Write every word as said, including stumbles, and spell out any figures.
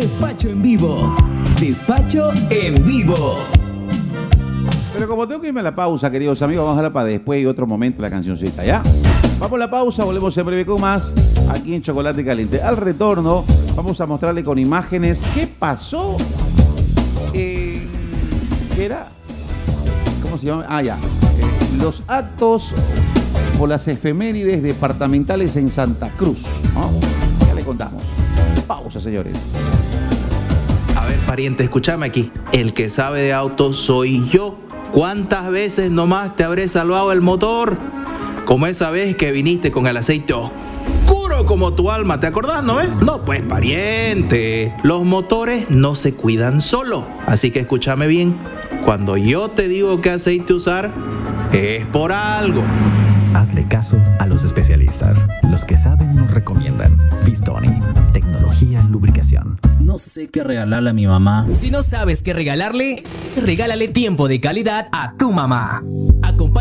Despacho en vivo. Despacho en vivo. Pero como tengo que irme a la pausa, queridos amigos, vamos a dejar para después y otro momento la cancioncita, ¿ya? Vamos a la pausa, volvemos en breve con más aquí en Chocolate Caliente. Al retorno vamos a mostrarle con imágenes qué pasó. Eh, ¿Qué era? ¿Cómo se llama? Ah, ya. Eh, los actos o las efemérides departamentales en Santa Cruz, ¿no? Ya le contamos. Pausa, señores. A ver, pariente, escúchame aquí. El que sabe de autos soy yo. ¿Cuántas veces nomás te habré salvado el motor? Como esa vez que viniste con el aceite oscuro como tu alma, ¿te acordás, no? Eh? No, pues, pariente. Los motores no se cuidan solo. Así que escúchame bien. Cuando yo te digo qué aceite usar, es por algo. Hazle caso a los especialistas. Los que saben nos recomiendan. Vistoni, tecnología en lubricación. No sé qué regalarle a mi mamá. Si no sabes qué regalarle, regálale tiempo de calidad a tu mamá. Acompáñala